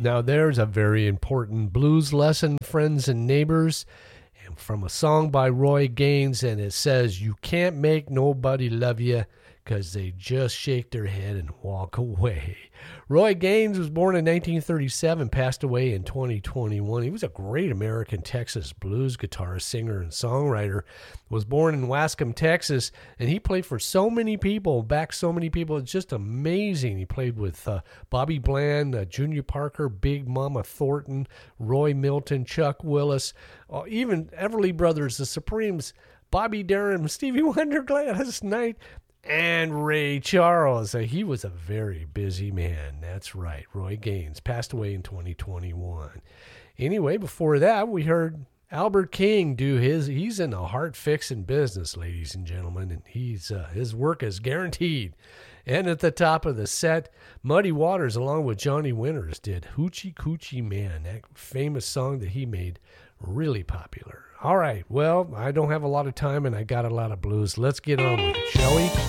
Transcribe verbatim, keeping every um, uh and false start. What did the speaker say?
Now there's a very important blues lesson, friends and neighbors, and from a song by Roy Gaines, and it says, "You can't make nobody love you, 'cause they just shake their head and walk away." Roy Gaines was born in nineteen thirty-seven, passed away in twenty twenty-one. He was a great American Texas blues guitarist, singer, and songwriter. Was born in Wascom, Texas, and he played for so many people, back so many people. It's just amazing. He played with uh, Bobby Bland, uh, Junior Parker, Big Mama Thornton, Roy Milton, Chuck Willis, uh, even Everly Brothers, the Supremes, Bobby Darin, Stevie Wonder, Gladys Knight, and Ray Charles. Uh, he was a very busy man. That's right. Roy Gaines passed away in twenty twenty-one. Anyway, before that, we heard Albert King do his. He's in the heart-fixing business, ladies and gentlemen, and he's uh, his work is guaranteed. And at the top of the set, Muddy Waters, along with Johnny Winters, did Hoochie Coochie Man, that famous song that he made really popular. All right, well, I don't have a lot of time, and I got a lot of blues. Let's get on with it, shall we?